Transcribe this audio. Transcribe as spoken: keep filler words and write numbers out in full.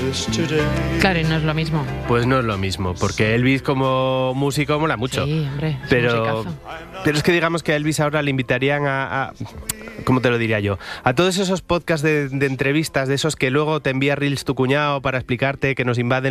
Claro, y no es lo mismo. Pues no es lo mismo, porque Elvis como músico mola mucho. Sí, hombre, es pero, musicazo. pero es que digamos que a Elvis ahora le invitarían a, a ¿cómo te lo diría yo? A todos esos podcasts de, de entrevistas, de esos que luego te envía reels tu cuñado para explicarte, que nos invaden